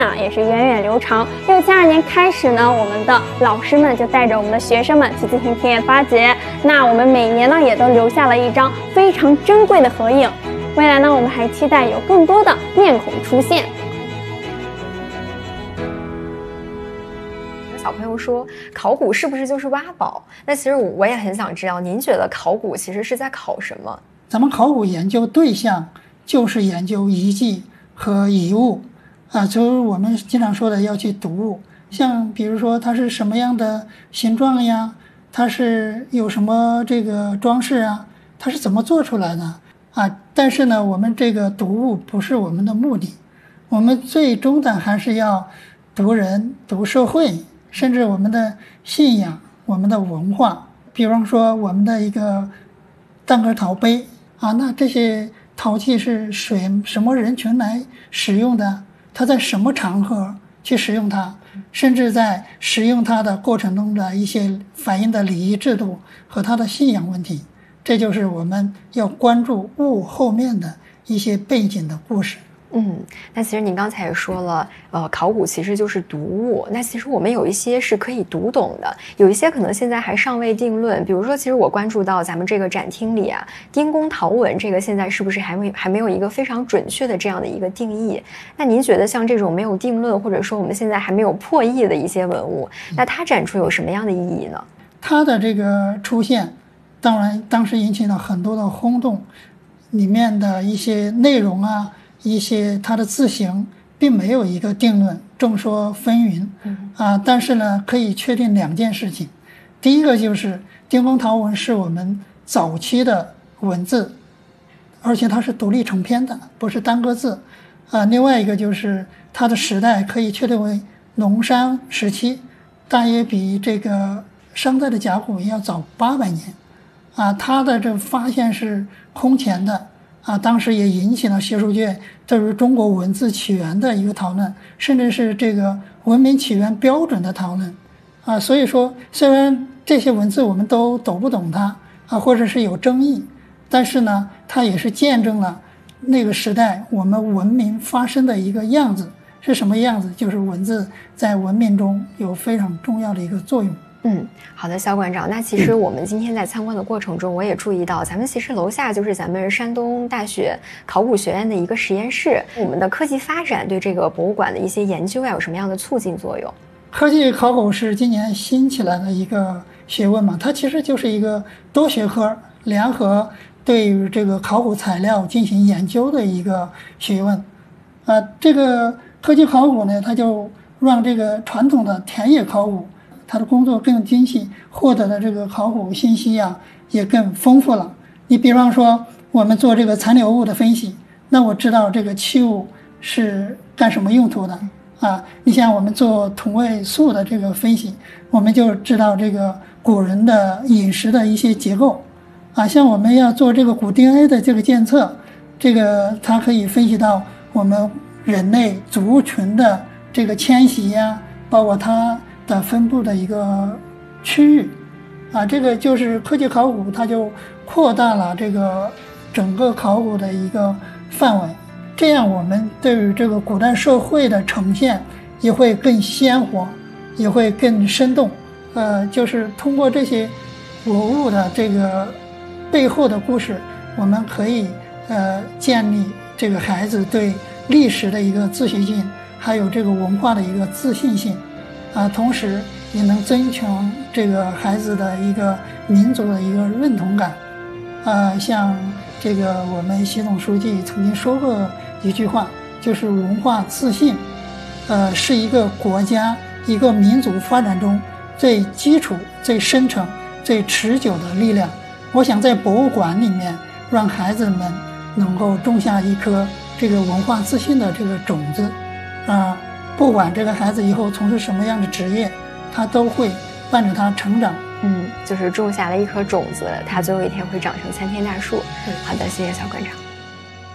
也是源远流长。672年开始呢，我们的老师们就带着我们的学生们去进行田野发掘。那我们每年呢，也都留下了一张非常珍贵的合影。未来呢，我们还期待有更多的面孔出现。 小朋友说考古是不是就是挖宝？那其实我也很想知道，您觉得考古其实是在考什么？ 咱们考古研究对象就是研究遗迹和遗物就是我们经常说的要去读物，像比如说它是什么样的形状呀，它是有什么这个装饰啊，它是怎么做出来的但是呢，我们这个读物不是我们的目的，我们最终的还是要读人、读社会，甚至我们的信仰、我们的文化。比方说我们的一个蛋壳陶杯那这些陶器是什么人群来使用的，它在什么场合去使用它，甚至在使用它的过程中的一些反映的礼仪制度和它的信仰问题，这就是我们要关注物后面的一些背景的故事。 那其实您刚才也说了，考古其实就是读物。那其实我们有一些是可以读懂的，有一些可能现在还尚未定论。比如说，其实我关注到咱们这个展厅里丁公陶文，这个现在是不是还没有一个非常准确的这样的一个定义？那您觉得像这种没有定论，或者说我们现在还没有破译的一些文物，那它展出有什么样的意义呢？ 它的这个出现，当然当时引起了很多的轰动，里面的一些内容一些它的字形并没有一个定论，众说纷纭但是呢，可以确定2件事情。第一个就是丁公陶文是我们早期的文字，而且它是独立成篇的，不是单个字另外一个就是它的时代可以确定为农商时期，大约比这个商代的甲骨文要早800年它的这发现是空前的当时也引起了学术界对于中国文字起源的一个讨论，甚至是这个文明起源标准的讨论所以说虽然这些文字我们都读不懂它或者是有争议，但是呢，它也是见证了那个时代我们文明发生的一个样子。是什么样子？就是文字在文明中有非常重要的一个作用。 好的，肖馆长。那其实我们今天在参观的过程中，我也注意到，咱们其实楼下就是咱们山东大学考古学院的一个实验室。我们的科技发展对这个博物馆的一些研究有什么样的促进作用？ 科技考古是今年新起来的一个学问嘛，它其实就是一个多学科联合对于这个考古材料进行研究的一个学问这个科技考古呢，它就让这个传统的田野考古它的工作更精细，获得的这个考古信息也更丰富了。你比方说我们做这个残留物的分析，那我知道这个器物是干什么用途的你像我们做同位素的这个分析，我们就知道这个古人的饮食的一些结构像我们要做这个古 DNA 的这个检测，这个它可以分析到我们人类族群的这个迁徙包括它的分布的一个区域这个就是科技考古，它就扩大了这个整个考古的一个范围，这样我们对于这个古代社会的呈现也会更鲜活，也会更生动就是通过这些文物的这个背后的故事，我们可以建立这个孩子对历史的一个自学性，还有这个文化的一个自信性同时也能增强这个孩子的一个民族的一个认同感像这个我们习总书记曾经说过一句话，就是文化自信是一个国家一个民族发展中最基础最深层最持久的力量。我想在博物馆里面让孩子们能够种下一颗这个文化自信的这个种子不管这个孩子以后从事什么样的职业，他都会伴着他成长就是种下了一颗种子，它总有一天会长成参天大树。好的，谢谢肖馆长。